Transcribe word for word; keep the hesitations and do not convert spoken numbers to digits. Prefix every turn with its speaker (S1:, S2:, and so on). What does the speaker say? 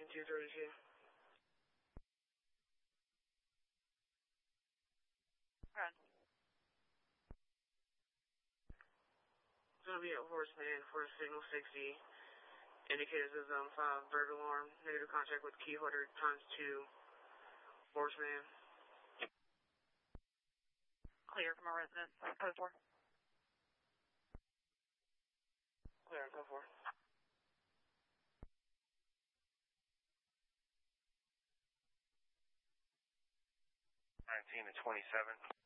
S1: two thirty-two.
S2: Run.
S1: It's going to be at Horseman for signal sixty. Indicators of zone five, bird alarm, negative contact with key holder times two, Horseman.
S2: Clear from our residence, code four.
S1: Clear, code four.
S3: nineteen to twenty-seven.